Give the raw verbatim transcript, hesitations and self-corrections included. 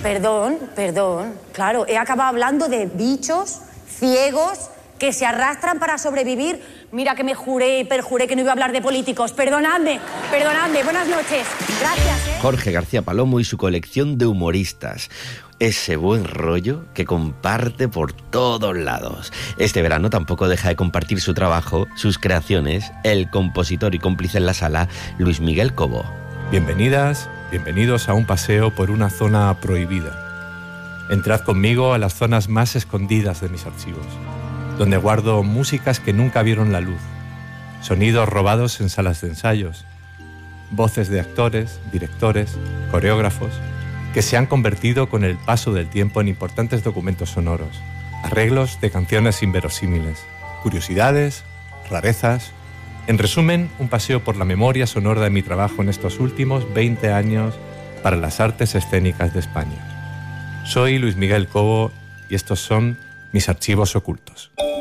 perdón, perdón. Claro, he acabado hablando de bichos ciegos que se arrastran para sobrevivir. Mira que me juré y perjuré que no iba a hablar de políticos. Perdonadme, perdonadme. Buenas noches. Gracias, ¿eh? Jorge García Palomo y su colección de humoristas. Ese buen rollo que comparte por todos lados. Este verano tampoco deja de compartir su trabajo, sus creaciones, el compositor y cómplice en la sala, Luis Miguel Cobo. Bienvenidas, bienvenidos a un paseo por una zona prohibida. Entrad conmigo a las zonas más escondidas de mis archivos, donde guardo músicas que nunca vieron la luz, sonidos robados en salas de ensayos, voces de actores, directores, coreógrafos, que se han convertido con el paso del tiempo en importantes documentos sonoros, arreglos de canciones inverosímiles, curiosidades, rarezas. En resumen, un paseo por la memoria sonora de mi trabajo en estos últimos veinte años para las artes escénicas de España. Soy Luis Miguel Cobo y estos son mis archivos ocultos.